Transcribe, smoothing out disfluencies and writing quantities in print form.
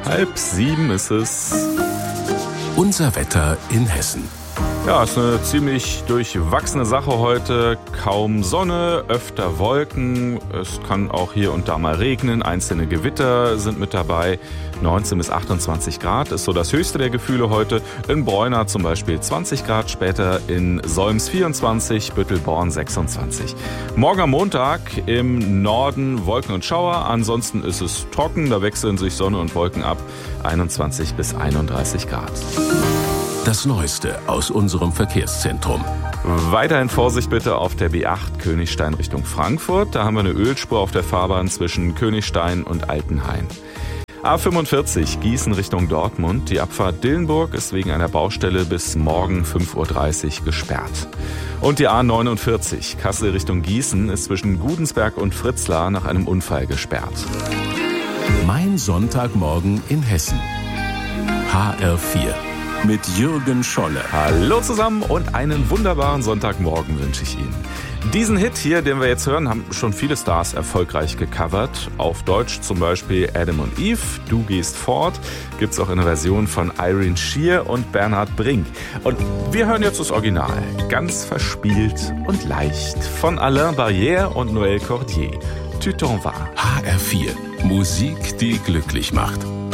6:30 ist es. Unser Wetter in Hessen. Ja, ist eine ziemlich durchwachsene Sache heute. Kaum Sonne, öfter Wolken. Es kann auch hier und da mal regnen. Einzelne Gewitter sind mit dabei. 19 bis 28 Grad ist so das höchste der Gefühle heute. In Bräuna zum Beispiel 20 Grad, später in Solms 24, Büttelborn 26. Morgen am Montag im Norden Wolken und Schauer. Ansonsten ist es trocken, da wechseln sich Sonne und Wolken ab. 21 bis 31 Grad. Das Neueste aus unserem Verkehrszentrum. Weiterhin Vorsicht bitte auf der B8 Königstein Richtung Frankfurt. Da haben wir eine Ölspur auf der Fahrbahn zwischen Königstein und Altenhain. A45 Gießen Richtung Dortmund. Die Abfahrt Dillenburg ist wegen einer Baustelle bis morgen 5:30 Uhr gesperrt. Und die A49 Kassel Richtung Gießen ist zwischen Gudensberg und Fritzlar nach einem Unfall gesperrt. Mein Sonntagmorgen in Hessen. HR4. Mit Jürgen Scholle. Hallo zusammen und einen wunderbaren Sonntagmorgen wünsche ich Ihnen. Diesen Hit hier, den wir jetzt hören, haben schon viele Stars erfolgreich gecovert. Auf Deutsch zum Beispiel Adam und Eve, Du gehst fort. Gibt's auch in der Version von Irene Shear und Bernhard Brink. Und wir hören jetzt das Original. Ganz verspielt und leicht. Von Alain Barrière und Noël Cordier. Tu t'en vas. HR4. Musik, die glücklich macht.